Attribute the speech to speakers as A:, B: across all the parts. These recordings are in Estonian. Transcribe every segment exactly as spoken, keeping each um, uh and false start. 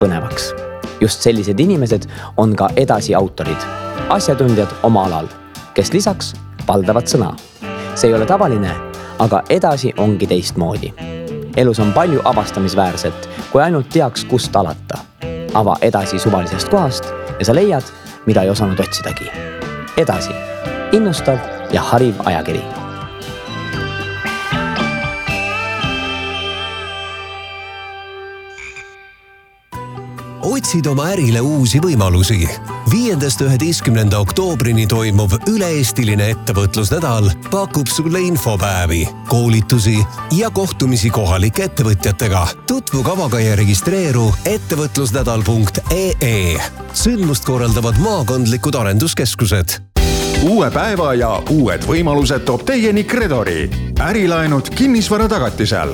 A: põnevaks. Just sellised inimesed on ka edasi autorid, asjatundjad oma alal, kes lisaks valdavad sõna. See ei ole tavaline, aga edasi ongi teistmoodi. Elus on palju avastamisväärset, kui ainult teaks, kust alata. Ava edasi suvalisest kohast ja sa leiad, mida ei osanud otsidagi. Edasi. Innustav ja hariv ajakiri.
B: Otsid oma ärile uusi võimalusi. viiendast üheteistkümnenda oktoobrini toimuv üle-eestiline ettevõtlusnädal pakub sulle infopäevi, koolitusi ja kohtumisi kohalike ettevõtjatega. Tutvu kavaga ja registreeru ettevõtlusnädal punkt ee. Sündmust korraldavad maakondlikud arenduskeskused.
C: Uue päeva ja uued võimalused toob teieni Kredori. Ärilaenud kinnisvara tagatisel.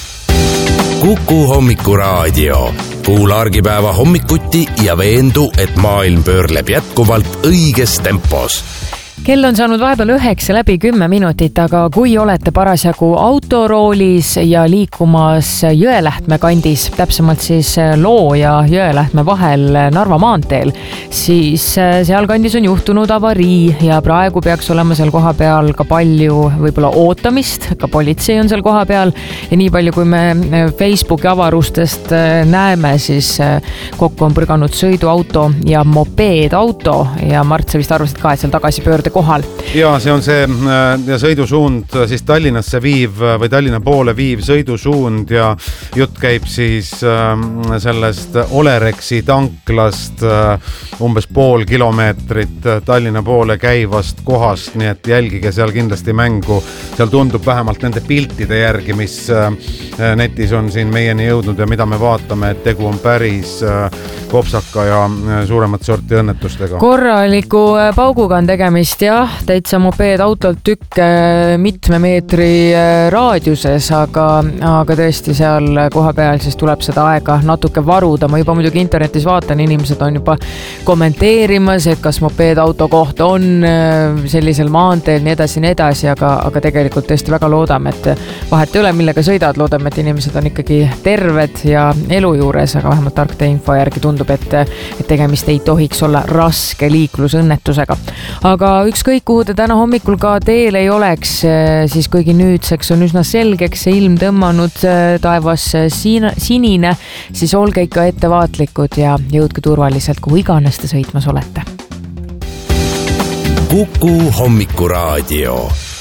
D: Kuku hommikuraadio. Kuula argipäeva hommikuti ja veendu, et maailm pöörleb jätkuvalt õiges tempos.
E: Kell on saanud vahepeal üheksa läbi kümme minutit, aga kui olete parasjagu autoroolis ja liikumas Jõelähtme kandis, täpsemalt siis Loo ja Jõelähtme vahel Narva maanteel, siis seal kandis on juhtunud avarii ja praegu peaks olema seal koha peal ka palju võib-olla ootamist, ka politsei on seal koha peal ja nii palju, kui me Facebooki avarustest näeme, siis kokku on põrganud sõiduauto ja mopeedauto ja Mart, sa vist arvasid ka, et seal tagasi pöörde kohal.
F: Ja see on see ja sõidusuund siis Tallinnasse viiv või Tallinna poole viiv sõidusuund ja jutt käib siis sellest Olerexi tanklast umbes pool kilomeetrit Tallinna poole käivast kohast, nii et jälgige seal kindlasti mängu. Seal tundub vähemalt nende piltide järgi, mis netis on siin meieni jõudnud ja mida me vaatame, et tegu on päris kopsaka ja suuremat sorti õnnetustega.
E: Korraliku pauguga on tegemist, jah, täitsa mopeedautolt tükk mitme meetri raadiuses, aga, aga tõesti seal koha peal siis tuleb seda aega natuke varuda. Ma juba muidugi internetis vaatan, inimesed on juba kommenteerimas, et kas mopeedauto koht on sellisel maanteel, nii edasi, nii edasi, aga, aga tegelikult tõesti väga loodame, et vahet ei ole, millega sõidad, loodame, et inimesed on ikkagi terved ja elu juures, aga vähemalt tarkte info järgi tundub, et, et tegemist ei tohiks olla raske liiklusõnnetusega. Aga ükskõik, kuhu te täna hommikul ka teel ei oleks, siis kuigi nüüdseks on üsna selgeks see ilm tõmmanud taevas sinine, siis olge ikka ettevaatlikud ja jõudke turvaliselt, kuhu iganes te sõitmas olete.
D: Kuku hommikuraadio.